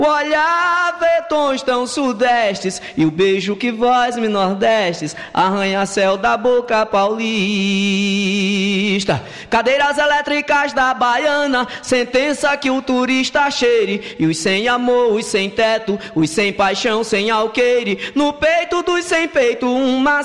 O olhar vê tons tão sudestes e o beijo que vós me nordestes, arranha-céu da boca paulista. Cadeiras elétricas da baiana, sentença que o turista cheire, e os sem amor, os sem teto, os sem paixão, sem alqueire, no peito dos sem peito uma